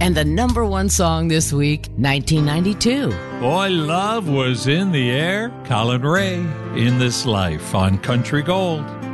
And the number one song this week, 1992. Boy, love was in the air. Colin Ray, In This Life on Country Gold.